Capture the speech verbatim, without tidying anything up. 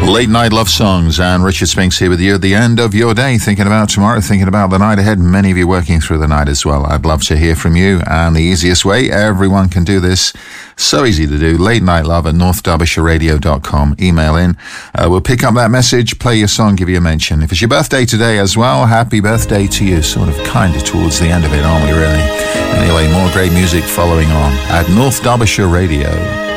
Late night love songs, and Richard Spinks here with you at the end of your day, thinking about tomorrow, thinking about the night ahead. Many of you working through the night as well. I'd love to hear from you, and the easiest way, everyone can do this, so easy to do, late night love at north derbyshire radio dot com. Email in, uh, we'll pick up that message, play your song, give you a mention. If it's your birthday today as well, happy birthday to you. Sort of kind of towards the end of it, aren't we really? Anyway, more great music following on at North Derbyshire Radio.